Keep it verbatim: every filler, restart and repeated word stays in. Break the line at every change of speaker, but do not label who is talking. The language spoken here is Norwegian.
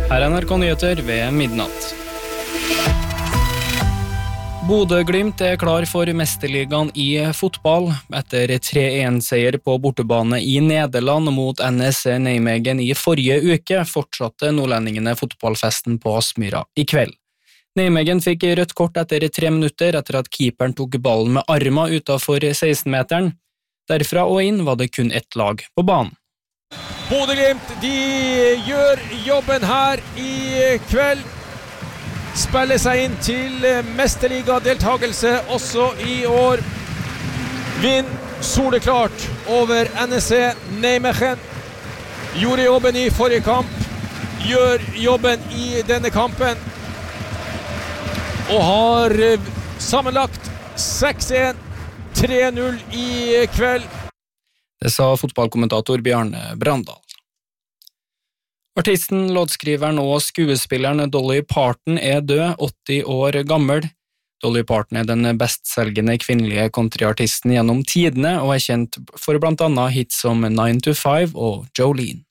Her er N R K Nyheter ved midnatt. Bodø/Glimt er klar for mesterligaen i fotball. Etter tre en-seier på bortebane i Nederland mot N S C Nijmegen i forrige uke, fortsatte nordlendingene fotballfesten på Aspmyra i kveld. Nijmegen fikk rødt kort etter tre minutter etter at keeperen tok ballen med armen utenfor seksten-meteren. Derfra og inn var det kun ett lag på banen.
Bodø/Glimt, de gjør jobben her i kveld. Spiller seg inn til mesterligadeltagelse også i år. Vinn soleklart over N S C Nijmegen. Gjorde jobben i forrige kamp, gjør jobben i denne kampen. Og har sammenlagt seks en, tre null i kveld.
Det sa fotballkommentator Bjarne Brandal. Artisten, låtskriveren og skuespilleren Dolly Parton er død, åtti år gammel. Dolly Parton er den bestselgende kvinnelige countryartisten gjennom tidene og er kjent for blant annet hits som nine to five og Jolene.